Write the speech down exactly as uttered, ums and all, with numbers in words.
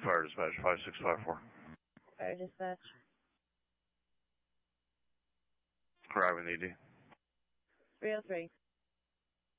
Fire dispatch, five six five four. Fire dispatch. Arriving E D. three oh three.